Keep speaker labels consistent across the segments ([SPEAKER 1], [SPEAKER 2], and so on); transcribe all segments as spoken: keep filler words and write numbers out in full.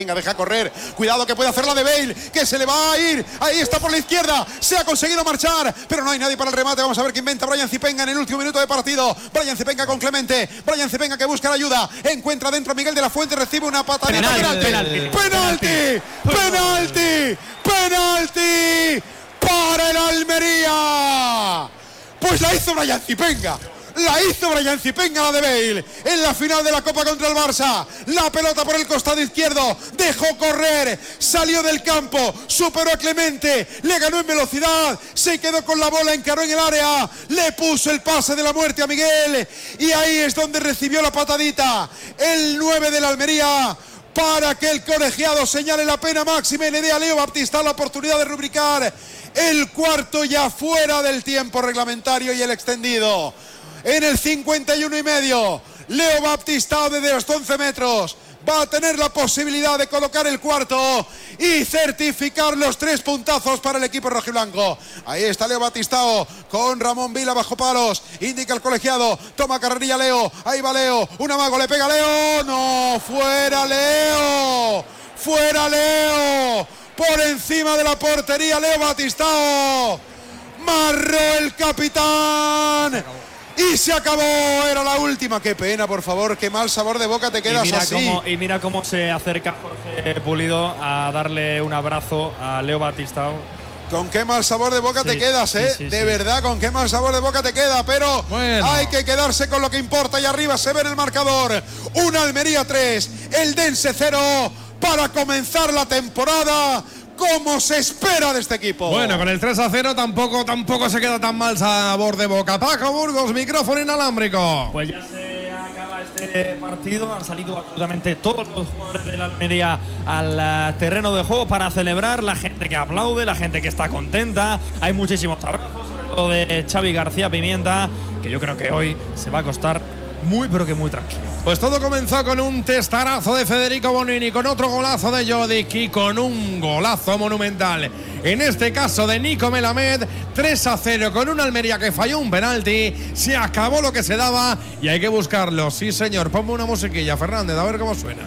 [SPEAKER 1] Venga, deja correr, cuidado que puede hacer la de Bale, que se le va a ir, ahí está por la izquierda, se ha conseguido marchar, pero no hay nadie para el remate. Vamos a ver qué inventa Brian Zipenga en el último minuto de partido. Brian Zipenga con Clemente, Brian Zipenga que busca la ayuda, encuentra dentro Miguel de la Fuente, recibe una patadita, penalti, penalti, penalti, penalti, penalti para el Almería. Pues la hizo Brian Zipenga. La hizo Brian Zipenga, la de Bale, en la final de la Copa contra el Barça. La pelota por el costado izquierdo, dejó correr, salió del campo, superó a Clemente, le ganó en velocidad, se quedó con la bola, encaró en el área, le puso el pase de la muerte a Miguel, y ahí es donde recibió la patadita el nueve de la Almería, para que el colegiado señale la pena máxima y le dé a Leo Baptistao la oportunidad de rubricar el cuarto ya fuera del tiempo reglamentario y el extendido. En el cincuenta y uno y medio, Leo Baptistao desde los once metros va a tener la posibilidad de colocar el cuarto y certificar los tres puntazos para el equipo rojiblanco. Ahí está Leo Baptistao con Ramón Vila bajo palos, indica el colegiado, toma carrerilla Leo, ahí va Leo, un amago, le pega Leo, no, fuera Leo, fuera Leo, por encima de la portería Leo Baptistao, marró el capitán. Y se acabó, era la última. Qué pena, por favor, qué mal sabor de boca te quedas
[SPEAKER 2] y mira
[SPEAKER 1] así.
[SPEAKER 2] Cómo, y mira cómo se acerca Jorge Pulido a darle un abrazo a Leo Baptistao.
[SPEAKER 1] Con qué mal sabor de boca sí, te quedas, ¿eh? Sí, sí, de sí. verdad, con qué mal sabor de boca te queda. Pero bueno, hay que quedarse con lo que importa. Y arriba se ve en el marcador un Almería tres, el Dense cero, para comenzar la temporada como se espera de este equipo.
[SPEAKER 3] Bueno, con el tres a cero tampoco, tampoco se queda tan mal sabor de boca. Paco Burgos, micrófono inalámbrico.
[SPEAKER 2] Pues ya se acaba este partido. Han salido absolutamente todos los jugadores de la Almería al terreno de juego para celebrar. La gente que aplaude, la gente que está contenta. Hay muchísimos abrazos, sobre todo de Xavi García Pimienta, que yo creo que hoy se va a acostar muy, pero que muy tranquilo.
[SPEAKER 3] Pues todo comenzó con un testarazo de Federico Bonini, con otro golazo de Jodik y con un golazo monumental, en este caso de Nico Melamed. Tres a cero con una Almería que falló un penalti. Se acabó lo que se daba y hay que buscarlo. Sí, señor, ponme una musiquilla, Fernández, a ver cómo suena.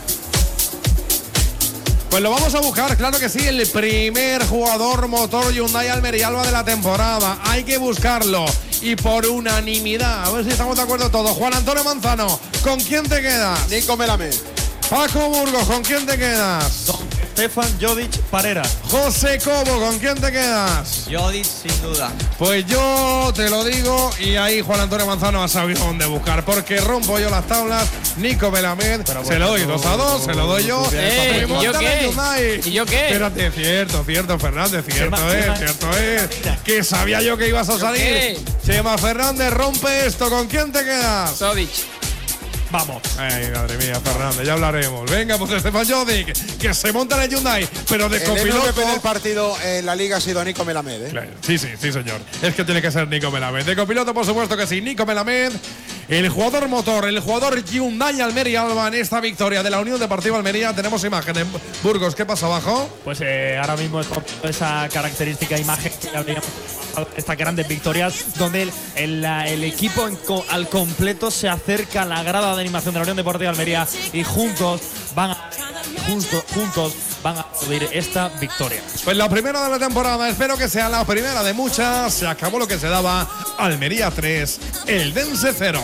[SPEAKER 3] Pues lo vamos a buscar, claro que sí, el primer jugador motor Hyundai Almería Alba de la temporada. Hay que buscarlo. Y por unanimidad, a ver si estamos de acuerdo todos. Juan Antonio Manzano, ¿con quién te quedas?
[SPEAKER 1] Nico Melamed.
[SPEAKER 3] Paco Burgos, ¿con quién te quedas?
[SPEAKER 2] Don Stefan Jovic Parera.
[SPEAKER 3] José Cobo, ¿con quién te quedas?
[SPEAKER 4] Jovic, sin duda.
[SPEAKER 3] Pues yo te lo digo y ahí Juan Antonio Manzano ha sabido dónde buscar, porque rompo yo las tablas. Nico Melamed, bueno, se lo doy dos a dos, se lo doy yo.
[SPEAKER 4] Eh, ¿Y yo qué? ¿Y yo qué?
[SPEAKER 3] Espérate, cierto, cierto, Fernández, cierto es, cierto es. Que sabía yo que ibas a salir. Chema Fernández, rompe esto, ¿con quién te quedas?
[SPEAKER 4] Jovic.
[SPEAKER 2] Vamos.
[SPEAKER 3] Ay, madre mía, Fernández, ya hablaremos. Venga, pues Stefan Jovic, que se monta en el Hyundai, pero de copiloto.
[SPEAKER 1] El M V P del partido en la liga ha sido Nico Melamed, ¿eh?
[SPEAKER 3] Claro, sí, sí, sí, señor. Es que tiene que ser Nico Melamed. De copiloto, por supuesto que sí, Nico Melamed. El jugador motor, el jugador Hyundai Almería Alba en esta victoria de la Unión Deportiva Almería. Tenemos imagen en Burgos. ¿Qué pasa abajo?
[SPEAKER 2] Pues eh, ahora mismo es esa característica imagen que habríamos estas grandes victorias, donde el, el, el equipo en, al completo se acerca a la grada de animación de la Unión Deportiva Almería y juntos van a, juntos, juntos van a subir esta victoria.
[SPEAKER 3] Pues la primera de la temporada, espero que sea la primera de muchas. Se acabó lo que se daba. Almería tres, el Dense cero.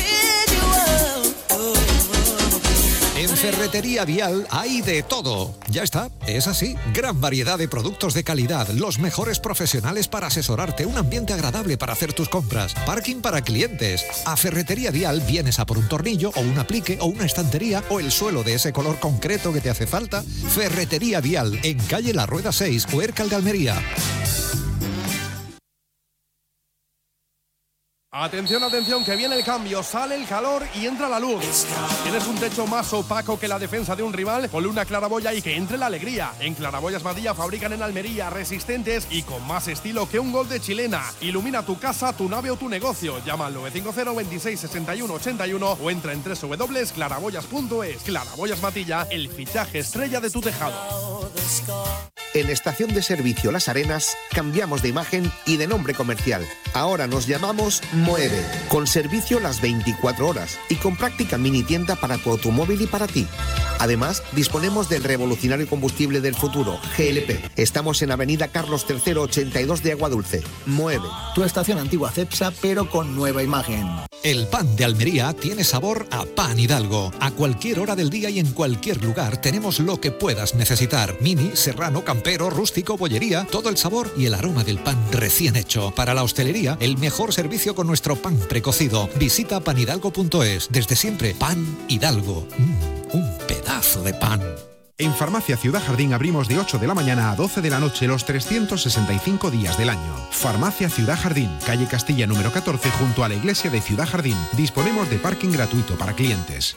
[SPEAKER 5] En Ferretería Vial hay de todo. Ya está, es así. Gran variedad de productos de calidad, los mejores profesionales para asesorarte, un ambiente agradable para hacer tus compras, parking para clientes. A Ferretería Vial vienes a por un tornillo o un aplique o una estantería o el suelo de ese color concreto que te hace falta. Ferretería Vial, en calle La Rueda seis, Huércal de Almería.
[SPEAKER 3] Atención, atención, que viene el cambio, sale el calor y entra la luz. ¿Tienes un techo más opaco que la defensa de un rival? Ponle una claraboya y que entre la alegría. En Claraboyas Madilla fabrican en Almería, resistentes y con más estilo que un gol de chilena. Ilumina tu casa, tu nave o tu negocio. Llama al nueve cinco cero, veintiséis, sesenta y uno, ochenta y uno o entra en doble u doble u doble u punto claraboyas punto es. Claraboyas Madilla, el fichaje estrella de tu tejado.
[SPEAKER 6] En Estación de Servicio Las Arenas cambiamos de imagen y de nombre comercial. Ahora nos llamamos Moeve, con servicio las veinticuatro horas y con práctica mini tienda para tu automóvil y para ti. Además, disponemos del revolucionario combustible del futuro, G L P. Estamos en Avenida Carlos tercero ochenta y dos de Aguadulce. Mueve.
[SPEAKER 7] Tu estación antigua Cepsa, pero con nueva imagen.
[SPEAKER 5] El pan de Almería tiene sabor a Pan Hidalgo. A cualquier hora del día y en cualquier lugar tenemos lo que puedas necesitar. Mini, serrano, campero, rústico, bollería, todo el sabor y el aroma del pan recién hecho. Para la hostelería, el mejor servicio con nuestro pan precocido. Visita pan hidalgo punto es. Desde siempre, Pan Hidalgo. Mm, un pedazo de pan.
[SPEAKER 8] En Farmacia Ciudad Jardín abrimos de ocho de la mañana a doce de la noche los trescientos sesenta y cinco días del año. Farmacia Ciudad Jardín, calle Castilla número catorce, junto a la iglesia de Ciudad Jardín. Disponemos de parking gratuito para clientes.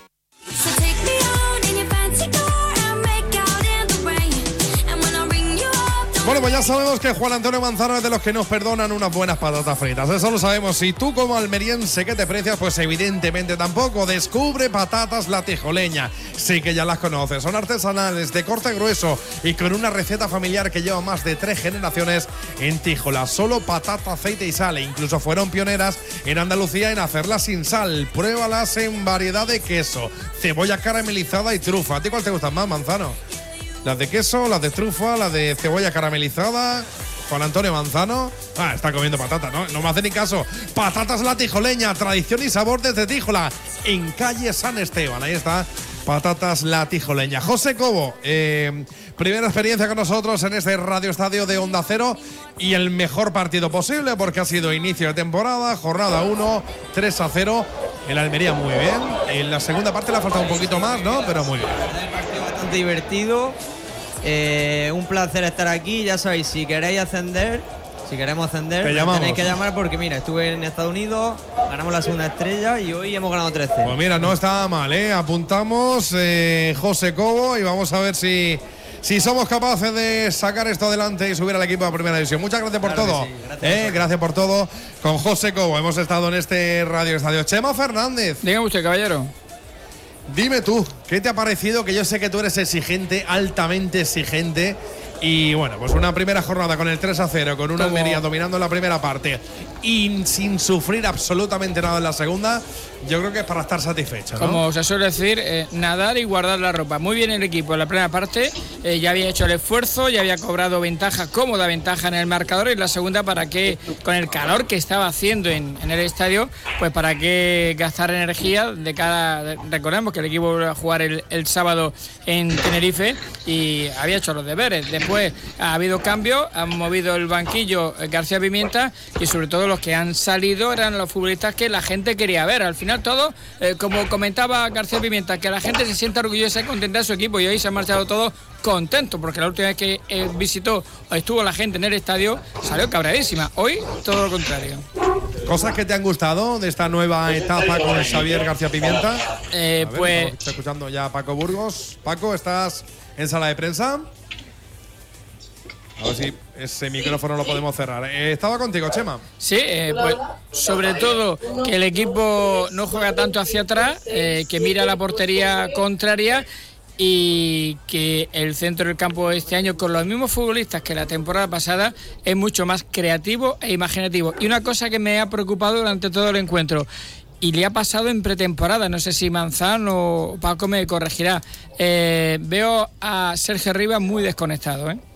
[SPEAKER 3] Bueno, pues ya sabemos que Juan Antonio Manzano es de los que nos perdonan unas buenas patatas fritas. Eso lo sabemos. Si tú como almeriense que te precias, pues evidentemente tampoco. Descubre Patatas La Tijoleña. Sí que ya las conoces. Son artesanales, de corte grueso y con una receta familiar que lleva más de tres generaciones en Tíjola. Solo patata, aceite y sal. E incluso fueron pioneras en Andalucía en hacerlas sin sal. Pruébalas en variedad de queso, cebolla caramelizada y trufa. ¿A ti cuál te gustan más, Manzano? Las de queso, las de trufa, las de cebolla caramelizada. Juan Antonio Manzano. Ah, está comiendo patata, ¿no? No me hace ni caso. Patatas La Tijoleña, tradición y sabor desde Tíjola, en calle San Esteban. Ahí está, Patatas La Tijoleña. José Cobo, eh, primera experiencia con nosotros en este Radio Estadio de Onda Cero y el mejor partido posible porque ha sido inicio de temporada, jornada uno, tres a cero. El Almería muy bien. En la segunda parte le ha faltado un poquito más, ¿no? Pero muy bien.
[SPEAKER 4] Bastante divertido. Eh, un placer estar aquí. Ya sabéis, si queréis ascender, si queremos ascender, tenéis que llamar porque mira, estuve en Estados Unidos, ganamos la segunda estrella y hoy hemos ganado tres cero.
[SPEAKER 3] Pues mira, no está mal, ¿eh? Apuntamos eh, José Cobo y vamos a ver si, si somos capaces de sacar esto adelante y subir al equipo a primera división. Muchas gracias por
[SPEAKER 4] claro
[SPEAKER 3] todo.
[SPEAKER 4] Sí. Gracias,
[SPEAKER 3] eh, gracias por todo. Con José Cobo hemos estado en este Radio Estadio. Chema Fernández.
[SPEAKER 9] Dígame usted, caballero.
[SPEAKER 3] Dime tú, ¿qué te ha parecido? Que yo sé que tú eres exigente, altamente exigente. Y bueno, pues una primera jornada con el tres a cero, con una Almería dominando la primera parte y sin sufrir absolutamente nada en la segunda, yo creo que es para estar satisfecho, ¿no?
[SPEAKER 9] Como se suele decir, eh, nadar y guardar la ropa. Muy bien el equipo en la primera parte, eh, ya había hecho el esfuerzo, ya había cobrado ventaja, cómoda ventaja en el marcador, y en la segunda para que, con el calor que estaba haciendo en, en el estadio, pues para qué gastar energía de cara, recordemos que el equipo volvió a jugar el, el sábado en Tenerife y había hecho los deberes. Después ha habido cambios, han movido el banquillo García Pimienta y sobre todo los que han salido eran los futbolistas que la gente quería ver. Al final todo, eh, como comentaba García Pimienta, que la gente se sienta orgullosa y contenta de su equipo y hoy se han marchado todos contentos porque la última vez que eh, visitó o estuvo la gente en el estadio salió cabreadísima. Hoy todo lo contrario.
[SPEAKER 3] ¿Cosas que te han gustado de esta nueva etapa con Xavier García Pimienta?
[SPEAKER 9] Eh,
[SPEAKER 3] ver,
[SPEAKER 9] pues…
[SPEAKER 3] Está escuchando ya a Paco Burgos. Paco, ¿estás en sala de prensa? A ver si ese micrófono lo podemos cerrar. Eh, estaba contigo, Chema.
[SPEAKER 9] Sí, eh, pues sobre todo que el equipo no juega tanto hacia atrás, eh, que mira la portería contraria y que el centro del campo este año, con los mismos futbolistas que la temporada pasada, es mucho más creativo e imaginativo. Y una cosa que me ha preocupado durante todo el encuentro, y le ha pasado en pretemporada, no sé si Manzano o Paco me corregirá, eh, veo a Sergio Rivas muy desconectado, ¿eh?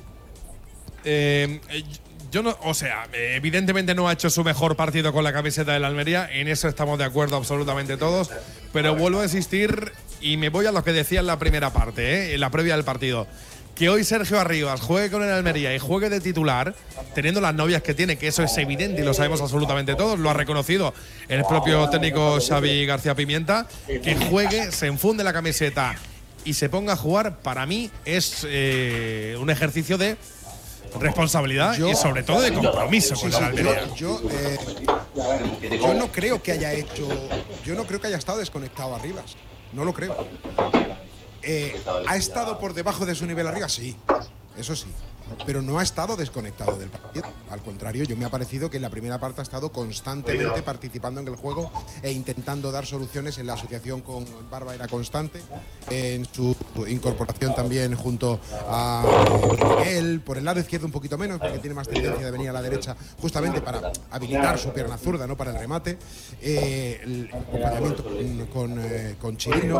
[SPEAKER 3] Eh, yo no, o sea, evidentemente no ha hecho su mejor partido con la camiseta de la Almería, en eso estamos de acuerdo absolutamente todos, pero vuelvo a insistir y me voy a lo que decía en la primera parte, ¿eh? En la previa del partido, que hoy Sergio Arribas juegue con el Almería y juegue de titular, teniendo las novias que tiene, que eso es evidente y lo sabemos absolutamente todos, lo ha reconocido el propio técnico Xavi García Pimienta, que juegue, se enfunde la camiseta y se ponga a jugar, para mí es eh, un ejercicio de responsabilidad yo, y sobre todo de compromiso sí, con sí, la Almería.
[SPEAKER 10] Yo, yo, eh, yo no creo que haya hecho, yo no creo que haya estado desconectado Arribas, no lo creo. Eh, ¿Ha estado por debajo de su nivel arriba? Sí, eso sí. pero no ha estado desconectado del partido. Al contrario, yo me ha parecido que en la primera parte ha estado constantemente participando en el juego e intentando dar soluciones. En la asociación con Barba era constante, en su incorporación también junto a él, por el lado izquierdo un poquito menos, porque tiene más tendencia de venir a la derecha, justamente para habilitar su pierna zurda, ¿no?, para el remate. Eh, el acompañamiento con, con, eh, con Chirino.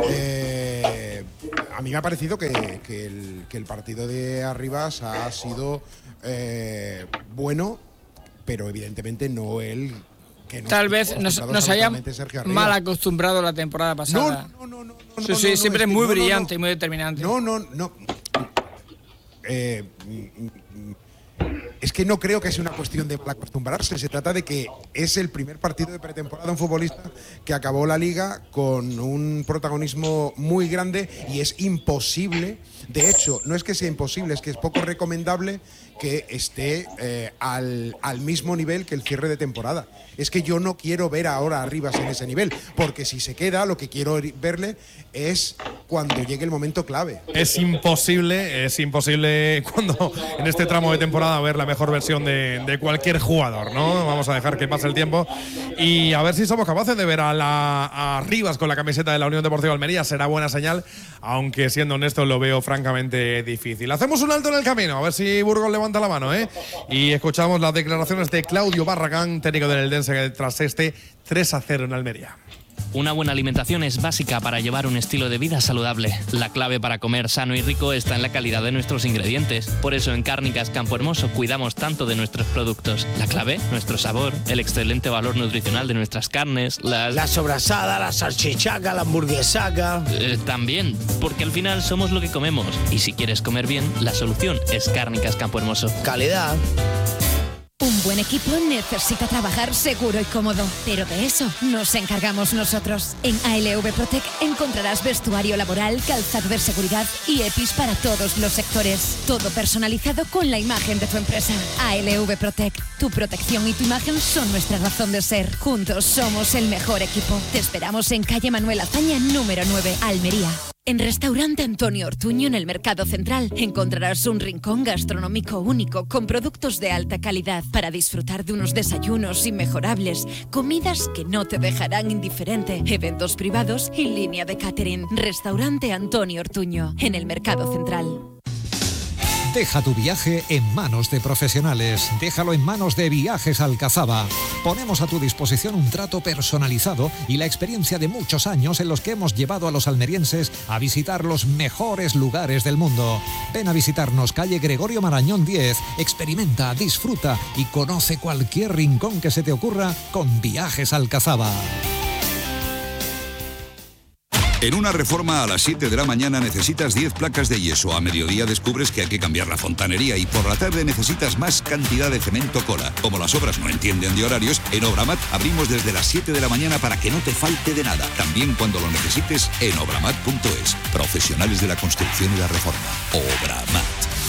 [SPEAKER 10] Eh, a mí me ha parecido que, que, el, que el partido de Arribas ha sido eh, bueno, pero evidentemente no el que nos,
[SPEAKER 9] tal vez nos, nos haya mal acostumbrado la temporada pasada.
[SPEAKER 10] No, no, no, no,
[SPEAKER 9] sí,
[SPEAKER 10] no,
[SPEAKER 9] sí,
[SPEAKER 10] no,
[SPEAKER 9] siempre
[SPEAKER 10] no,
[SPEAKER 9] es muy
[SPEAKER 10] no,
[SPEAKER 9] brillante
[SPEAKER 10] no,
[SPEAKER 9] y muy determinante.
[SPEAKER 10] No, no, no. Eh, es que no creo que sea una cuestión de mal acostumbrarse. Se trata de que es el primer partido de pretemporada de un futbolista que acabó la liga con un protagonismo muy grande y es imposible. De hecho, no es que sea imposible, es que es poco recomendable que esté eh, al, al mismo nivel que el cierre de temporada. Es que yo no quiero ver ahora a Arribas en ese nivel, porque si se queda, lo que quiero verle es cuando llegue el momento clave.
[SPEAKER 11] Es imposible, es imposible cuando en este tramo de temporada ver la mejor versión de, de cualquier jugador, ¿no? Vamos a dejar que pase el tiempo y a ver si somos capaces de ver a, la, a Arribas con la camiseta de la Unión Deportiva Almería. Será buena señal, aunque siendo honesto lo veo francamente difícil. Hacemos un alto en el camino, a ver si Burgos levanta la mano, ¿eh? Y escuchamos las declaraciones de Claudio Barragán, técnico del Eldense, tras este tres a cero en Almería.
[SPEAKER 12] Una buena alimentación es básica para llevar un estilo de vida saludable. La clave para comer sano y rico está en la calidad de nuestros ingredientes. Por eso en Cárnicas Campo Hermoso cuidamos tanto de nuestros productos. La clave, nuestro sabor, el excelente valor nutricional de nuestras carnes, las…
[SPEAKER 13] La sobrasada, la salchichaca, la hamburguesaca…
[SPEAKER 12] Eh, también, porque al final somos lo que comemos. Y si quieres comer bien, la solución es Cárnicas Campo Hermoso.
[SPEAKER 13] Calidad.
[SPEAKER 14] Un buen equipo necesita trabajar seguro y cómodo, pero de eso nos encargamos nosotros. En A L V Protec encontrarás vestuario laboral, calzado de seguridad y E P I S para todos los sectores. Todo personalizado con la imagen de tu empresa. A L V Protec, tu protección y tu imagen son nuestra razón de ser. Juntos somos el mejor equipo. Te esperamos en calle Manuel Azaña, número nueve, Almería. En Restaurante Antonio Ortuño, en el Mercado Central, encontrarás un rincón gastronómico único con productos de alta calidad para disfrutar de unos desayunos inmejorables, comidas que no te dejarán indiferente, eventos privados y línea de catering. Restaurante Antonio Ortuño, en el Mercado Central.
[SPEAKER 5] Deja tu viaje en manos de profesionales. Déjalo en manos de Viajes Alcazaba. Ponemos a tu disposición un trato personalizado y la experiencia de muchos años en los que hemos llevado a los almerienses a visitar los mejores lugares del mundo. Ven a visitarnos calle Gregorio Marañón diez. Experimenta, disfruta y conoce cualquier rincón que se te ocurra con Viajes Alcazaba.
[SPEAKER 15] En una reforma a las siete de la mañana necesitas diez placas de yeso. A mediodía descubres que hay que cambiar la fontanería y por la tarde necesitas más cantidad de cemento cola. Como las obras no entienden de horarios, en Obramat abrimos desde las siete de la mañana para que no te falte de nada. También cuando lo necesites en obramat punto es. Profesionales de la construcción y la reforma. Obramat.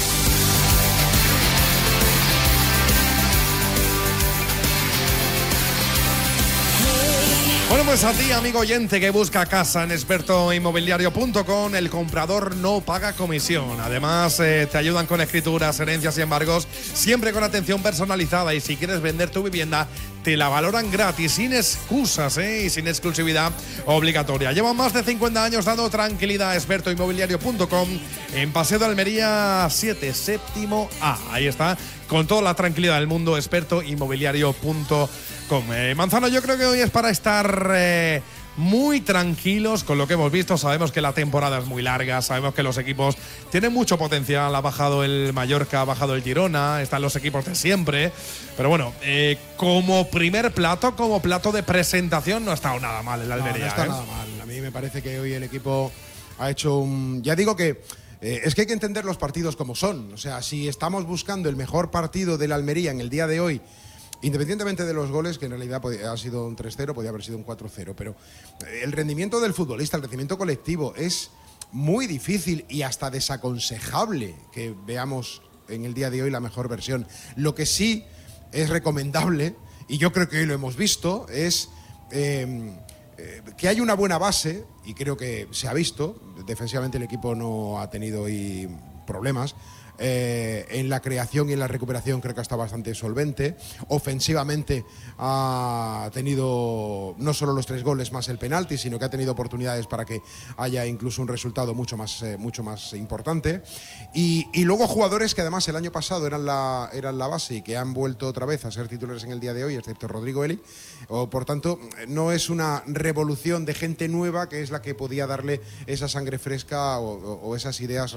[SPEAKER 11] Bueno, pues a ti, amigo oyente que busca casa en experto inmobiliario punto com, el comprador no paga comisión. Además, eh, te ayudan con escrituras, herencias y embargos, siempre con atención personalizada. Y si quieres vender tu vivienda, te la valoran gratis, sin excusas, ¿eh? Y sin exclusividad obligatoria. Llevan más de cincuenta años dando tranquilidad a experto inmobiliario punto com en Paseo de Almería siete, séptimo A. Ahí está, con toda la tranquilidad del mundo, experto inmobiliario punto com. Eh, Manzano, yo creo que hoy es para estar eh, muy tranquilos con lo que hemos visto. Sabemos que la temporada es muy larga, sabemos que los equipos tienen mucho potencial. Ha bajado el Mallorca, ha bajado el Girona, están los equipos de siempre. Pero bueno, eh, como primer plato, como plato de presentación, no ha estado nada mal el Almería.
[SPEAKER 10] No, no está
[SPEAKER 11] ¿eh?
[SPEAKER 10] nada mal. A mí me parece que hoy el equipo ha hecho un… Ya digo que eh, es que hay que entender los partidos como son. O sea, si estamos buscando el mejor partido del Almería en el día de hoy, independientemente de los goles, que en realidad ha sido un tres cero, podía haber sido un cuatro cero, pero el rendimiento del futbolista, el rendimiento colectivo, es muy difícil y hasta desaconsejable que veamos en el día de hoy la mejor versión. Lo que sí es recomendable, y yo creo que hoy lo hemos visto, es eh, eh, que hay una buena base, y creo que se ha visto. Defensivamente el equipo no ha tenido hoy problemas. Eh, en la creación y en la recuperación creo que está bastante solvente. Ofensivamente ha tenido no solo los tres goles más el penalti, sino que ha tenido oportunidades para que haya incluso un resultado mucho más, eh, mucho más importante. Y, y luego jugadores que además el año pasado eran la, eran la base y que han vuelto otra vez a ser titulares en el día de hoy, excepto Rodrigo Eli. O, por tanto, no es una revolución de gente nueva que es la que podía darle esa sangre fresca o, o, o esas ideas